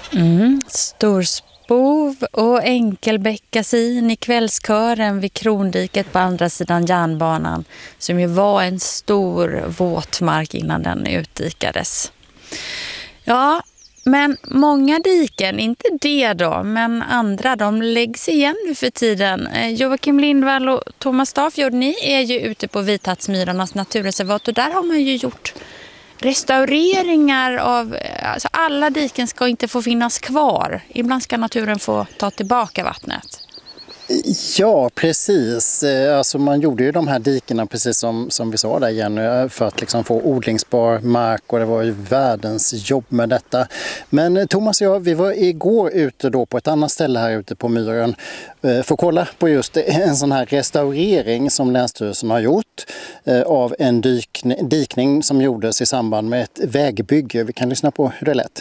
Storspov och enkelbeckasin i kvällskören vid Krondiket på andra sidan järnbanan, som ju var en stor våtmark innan den utdikades. Ja, men många diken, inte det då, men andra, de läggs igen nu för tiden. Joakim Lindvall och Thomas Stafjord, ni är ju ute på Vitatsmyrarnas naturreservat och där har man ju gjort restaureringar av, alltså alla diken ska inte få finnas kvar. Ibland ska naturen få ta tillbaka vattnet. Ja, precis. Alltså man gjorde ju de här dikerna precis som vi sa där igen för att liksom få odlingsbar mark, och det var ju världens jobb med detta. Men Thomas och jag, vi var igår ute då på ett annat ställe här ute på myren för att kolla på just en sån här restaurering som Länsstyrelsen har gjort av en dikning som gjordes i samband med ett vägbygge. Vi kan lyssna på hur det lät.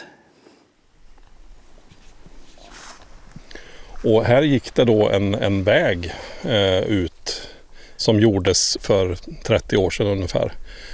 Och här gick det då en väg ut som gjordes för 30 år sedan ungefär.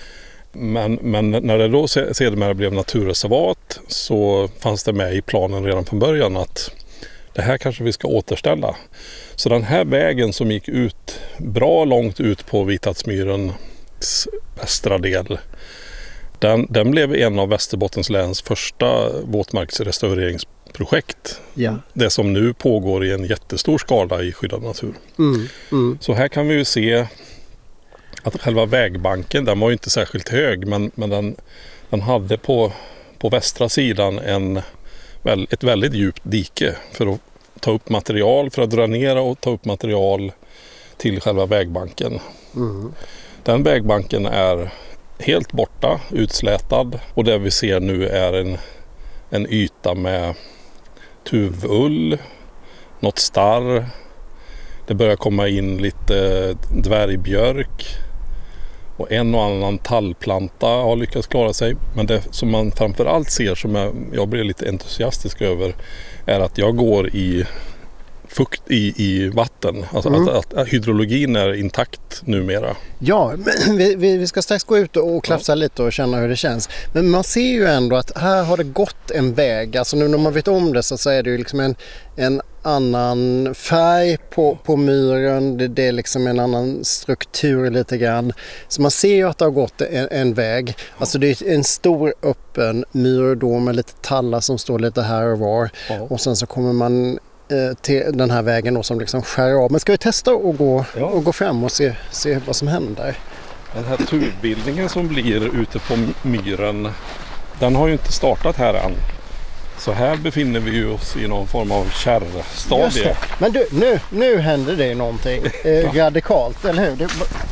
Men när det då sedermera blev naturreservat så fanns det med i planen redan från början att det här kanske vi ska återställa. Så den här vägen som gick ut bra långt ut på Vitatsmyrens västra del, den blev en av Västerbottens läns första våtmarksrestaureringsprojekt. Ja. Det som nu pågår i en jättestor skala i skyddad natur. Så här kan vi ju se att själva vägbanken, den var ju inte särskilt hög, men den hade på västra sidan ett väldigt djupt dike för att ta upp material, för att dra ner och ta upp material till själva vägbanken. Den vägbanken är helt borta, utslätad, och det vi ser nu är en yta med tuvull, något starr. Det börjar komma in lite dvärgbjörk och en och annan tallplanta har lyckats klara sig. Men det som man framförallt ser, som jag blir lite entusiastisk över, är att jag går i fukt i vatten. Alltså att hydrologin är intakt numera. Ja, vi ska strax gå ut och klafsa lite och känna hur det känns. Men man ser ju ändå att här har det gått en väg. Alltså nu när man vet om det så är det ju liksom en annan färg på myren. Det är liksom en annan struktur lite grann. Så man ser ju att det har gått en väg. Alltså det är en stor öppen myr då med lite tallar som står lite här och var. Ja. Och sen så kommer man till den här vägen då som liksom skär av. Men ska vi testa att gå fram och se vad som händer? Den här turbildningen som blir ute på myren, den har ju inte startat här än. Så här befinner vi oss i någon form av kärrstadie. Men du, nu händer det någonting radikalt, eller hur?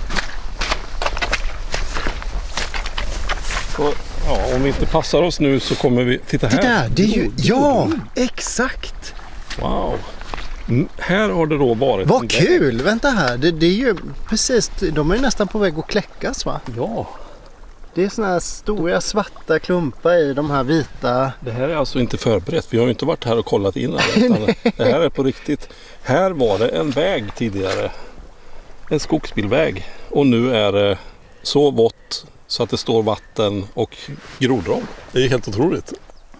Ja, om vi inte passar oss nu så kommer vi... Titta här! Det är ju... Ja, exakt! Wow! Här har det då varit... Vad kul! Vänta här, det är ju precis... De är ju nästan på väg att kläckas, va? Ja! Det är såna här stora svarta klumpar i de här vita... Det här är alltså inte förberett. Vi har ju inte varit här och kollat innan. Det här är på riktigt. Här var det en väg tidigare. En skogsbilväg. Och nu är det så vått så att det står vatten och grodrom. Det är helt otroligt.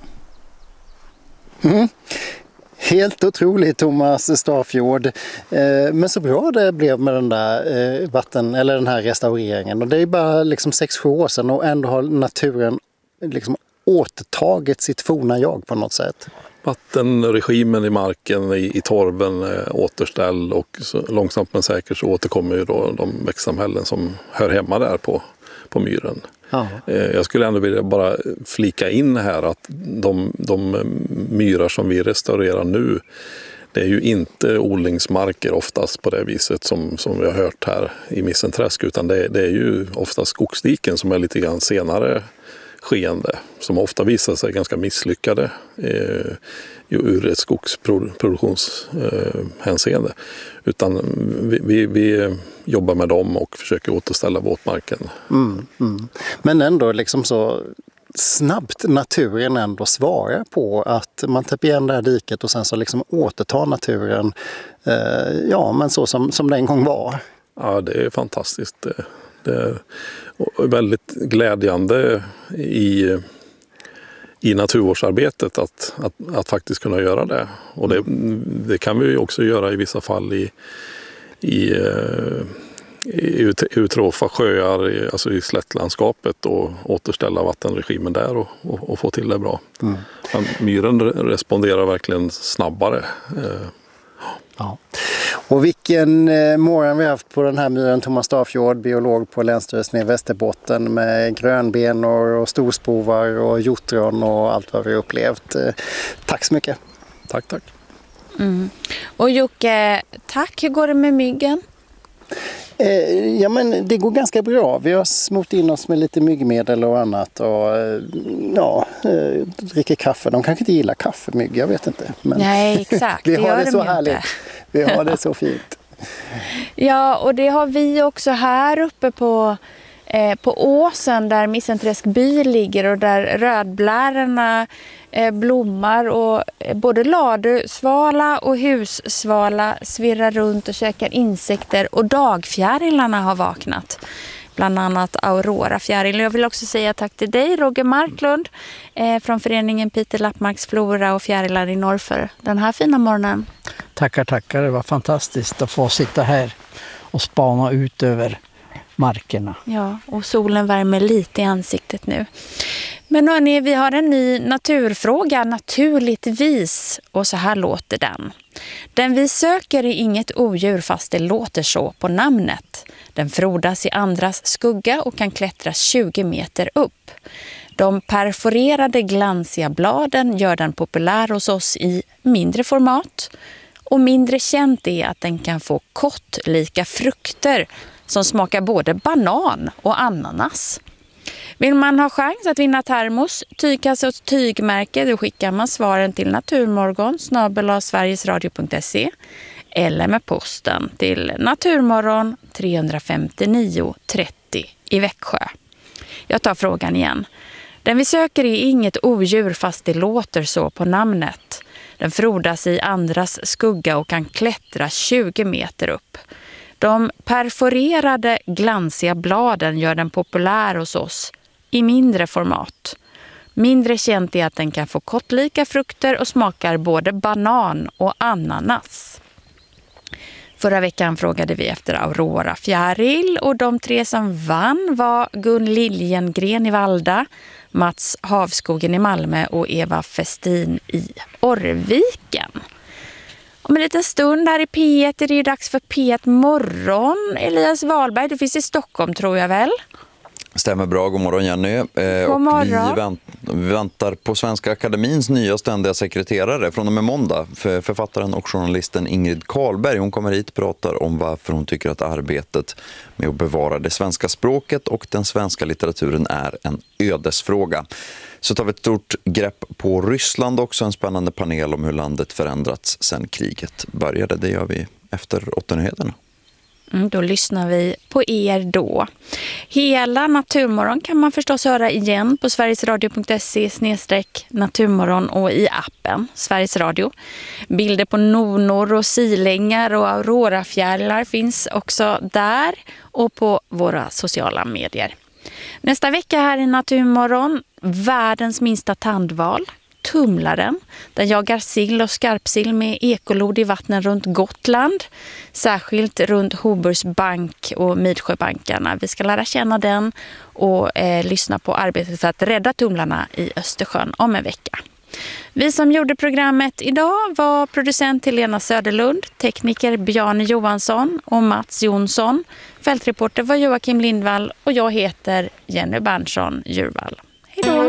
Helt otroligt, Thomas Stafjord. Men så bra det blev med den där den här restaureringen. Och det är bara liksom 6-7 år sedan och ändå har naturen liksom återtagit sitt forna jag på något sätt. Vattenregimen i marken, i torven är återställd, och så långsamt men säkert så återkommer ju då de växtsamhällen som hör hemma där på myren. Ja. Jag skulle ändå vilja bara flika in här att de myrar som vi restaurerar nu, det är ju inte odlingsmarker oftast på det viset som vi har hört här i Missenträsk, utan det är ju ofta skogsdiken som är lite grann senare skeende, som ofta visar sig ganska misslyckade ur ett skogsproduktionshänseende. Utan vi jobbar med dem och försöker återställa våtmarken. Men ändå liksom så snabbt naturen ändå svarar på att man täpper igen det här diket och sen så liksom återtar naturen men så som det en gång var. Ja, det är fantastiskt. Det är väldigt glädjande i naturvårdsarbetet att faktiskt kunna göra det. Och det kan vi också göra i vissa fall i utrofa sjöar, alltså i slättlandskapet, och återställa vattenregimen där och få till det bra. Men myren responderar verkligen snabbare. Ja. Och vilken morgon vi har haft på den här myren. Thomas Stafjord, biolog på Länsstyrelsen i Västerbotten, med grönbenor och storspovar och hjortron och allt vad vi har upplevt. Tack så mycket. Tack. Och Jocke, tack. Hur går det med myggen? Ja, men det går ganska bra. Vi har smort in oss med lite myggmedel och annat och dricker kaffe. De kanske inte gillar kaffemygg, jag vet inte. Men nej, exakt. vi har det det så härligt. Vi har det så fint. Ja, och det har vi också här uppe på åsen där Missenträsk by ligger och där rödblärorna blommar, och både ladusvala och hussvala svirrar runt och käkar insekter, och dagfjärilarna har vaknat. Bland annat aurorafjäril. Jag vill också säga tack till dig, Roger Marklund, från föreningen Peter Lappmarks flora och fjärilar i norr för den här fina morgonen. Tackar. Det var fantastiskt att få sitta här och spana ut över markerna. Ja, och solen värmer lite i ansiktet nu. Men hörni, vi har en ny naturfråga, naturligtvis. Och så här låter den. Den vi söker är inget odjur, fast det låter så på namnet. Den frodas i andras skugga och kan klättra 20 meter upp. De perforerade glansiga bladen gör den populär hos oss i mindre format. Och mindre känt är att den kan få kottlika frukter som smakar både banan och ananas. Vill man ha chans att vinna termos, tygkasse och tygmärke, då skickar man svaren till naturmorgon@sverigesradio.se eller med posten till Naturmorgon 359 30 i Växjö. Jag tar frågan igen. Den vi söker är inget odjur, fast det låter så på namnet. Den frodas i andras skugga och kan klättra 20 meter upp. De perforerade glansiga bladen gör den populär hos oss i mindre format. Mindre känt är att den kan få kottlika frukter och smakar både banan och ananas. Förra veckan frågade vi efter Aurora fjäril, och de 3 som vann var Gun Liljengren i Valda, Mats Havskogen i Malmö och Eva Festin i Orrviken. Om en liten stund här i P1 är det ju dags för P1 morgon. Elias Wahlberg, du finns i Stockholm tror jag väl? Stämmer bra, god morgon Jenny. God morgon. Vi väntar på Svenska Akademins nya ständiga sekreterare från och med måndag. Författaren och journalisten Ingrid Karlberg. Hon kommer hit och pratar om varför hon tycker att arbetet med att bevara det svenska språket och den svenska litteraturen är en ödesfråga. Så tar vi ett stort grepp på Ryssland också, en spännande panel om hur landet förändrats sedan kriget började. Det gör vi efter 8-nyheterna. Då lyssnar vi på er då. Hela Naturmorgon kan man förstås höra igen på sverigesradio.se/naturmorgon och i appen Sveriges Radio. Bilder på nonor och silängar och aurorafjärilar finns också där och på våra sociala medier. Nästa vecka här i Naturmorgon, världens minsta tandval, tumlaren. Den jagar sill och skarpsill med ekolod i vattnen runt Gotland. Särskilt runt Hoburgs bank och Midsjöbankarna. Vi ska lära känna den och lyssna på arbetet för att rädda tumlarna i Östersjön om en vecka. Vi som gjorde programmet idag var producent Helena Söderlund, tekniker Bjarne Johansson och Mats Jonsson. Fältreporter var Joakim Lindvall och jag heter Jenny Berntsson Djurvall. Hej då!